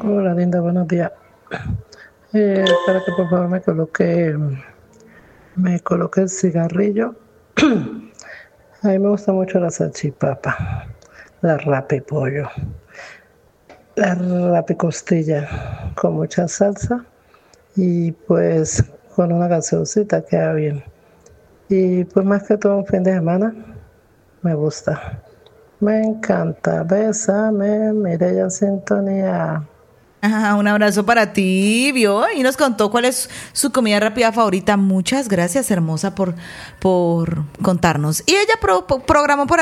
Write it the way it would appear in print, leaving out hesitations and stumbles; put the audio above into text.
Hola, linda, buenos días. Para que por favor me coloque el cigarrillo. A mí me gusta mucho la salchipapa, la rapipollo, la rapicostilla con mucha salsa y pues con una gaseosita queda bien. Y pues más que todo un fin de semana me gusta. Me encanta. Bésame, Mireya en sintonía. Ajá, un abrazo para ti, vio, y nos contó cuál es su comida rápida favorita. Muchas gracias, hermosa, por contarnos. Y ella programó por